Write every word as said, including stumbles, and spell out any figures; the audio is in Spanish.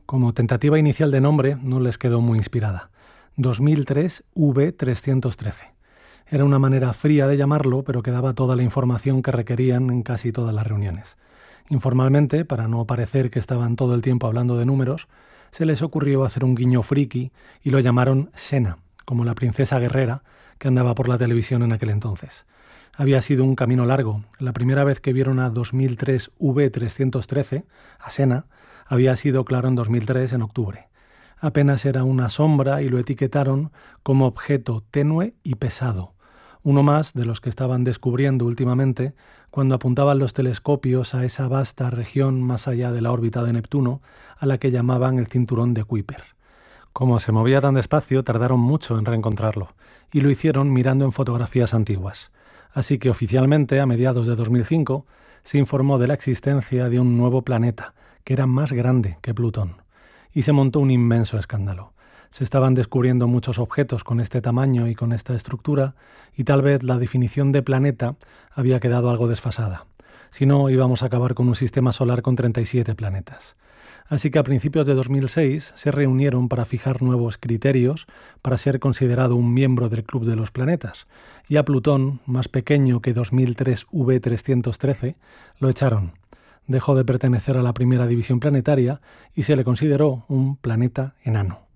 Como tentativa inicial de nombre no les quedó muy inspirada. dos mil tres V trescientos trece. Era una manera fría de llamarlo, pero que daba toda la información que requerían en casi todas las reuniones. Informalmente, para no parecer que estaban todo el tiempo hablando de números, se les ocurrió hacer un guiño friki y lo llamaron Xena, como la princesa guerrera que andaba por la televisión en aquel entonces. Había sido un camino largo. La primera vez que vieron a dos mil tres V trescientos trece, a Xena, había sido claro en dos mil tres, en octubre. Apenas era una sombra y lo etiquetaron como objeto tenue y pesado, uno más de los que estaban descubriendo últimamente cuando apuntaban los telescopios a esa vasta región más allá de la órbita de Neptuno, a la que llamaban el cinturón de Kuiper. Como se movía tan despacio, tardaron mucho en reencontrarlo, y lo hicieron mirando en fotografías antiguas. Así que oficialmente, a mediados de dos mil cinco, se informó de la existencia de un nuevo planeta, que era más grande que Plutón, y se montó un inmenso escándalo. Se estaban descubriendo muchos objetos con este tamaño y con esta estructura, y tal vez la definición de planeta había quedado algo desfasada. Si no, íbamos a acabar con un sistema solar con treinta y siete planetas. Así que a principios de dos mil seis se reunieron para fijar nuevos criterios para ser considerado un miembro del Club de los Planetas, y a Plutón, más pequeño que dos mil tres V trescientos trece, lo echaron. Dejó de pertenecer a la primera división planetaria y se le consideró un planeta enano.